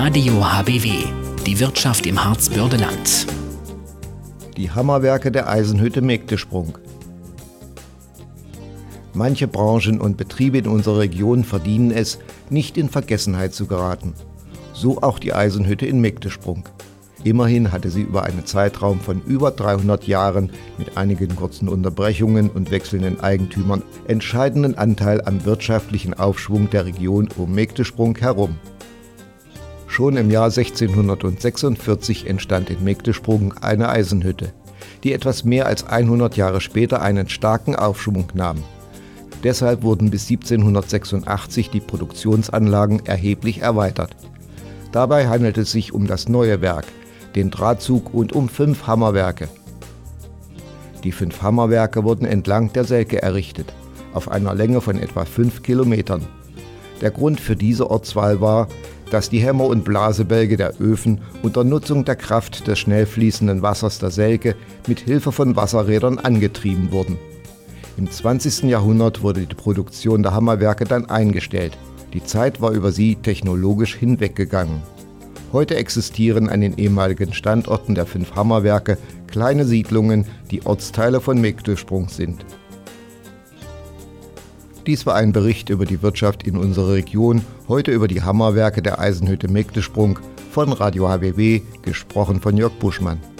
Radio HBW, die Wirtschaft im Harzbördeland. Die Hammerwerke der Eisenhütte Mägdesprung. Manche Branchen und Betriebe in unserer Region verdienen es, nicht in Vergessenheit zu geraten. So auch die Eisenhütte in Mägdesprung. Immerhin hatte sie über einen Zeitraum von über 300 Jahren mit einigen kurzen Unterbrechungen und wechselnden Eigentümern entscheidenden Anteil am wirtschaftlichen Aufschwung der Region um Mägdesprung herum. Schon im Jahr 1646 entstand in Mägdesprung eine Eisenhütte, die etwas mehr als 100 Jahre später einen starken Aufschwung nahm. Deshalb wurden bis 1786 die Produktionsanlagen erheblich erweitert. Dabei handelt es sich um das neue Werk, den Drahtzug und um 5 Hammerwerke. Die 5 Hammerwerke wurden entlang der Selke errichtet, auf einer Länge von etwa 5 Kilometern. Der Grund für diese Ortswahl war, dass die Hämmer- und Blasebälge der Öfen unter Nutzung der Kraft des schnell fließenden Wassers der Selke mit Hilfe von Wasserrädern angetrieben wurden. Im 20. Jahrhundert wurde die Produktion der Hammerwerke dann eingestellt. Die Zeit war über sie technologisch hinweggegangen. Heute existieren an den ehemaligen Standorten der 5 Hammerwerke kleine Siedlungen, die Ortsteile von Mägdesprung sind. Dies war ein Bericht über die Wirtschaft in unserer Region, heute über die Hammerwerke der Eisenhütte Mägdesprung von Radio HBW, gesprochen von Jörg Buschmann.